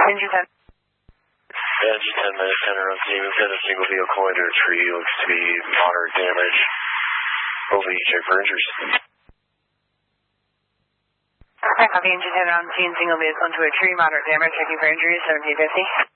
Engine 10. Engine 10 minutes, center on scene. We've got a single vehicle under a tree. Looks to be moderate damage. Hopefully you check for injuries. Copy, Engine 10 on scene. Single vehicle into a tree. Moderate damage. Checking for injuries. 1750.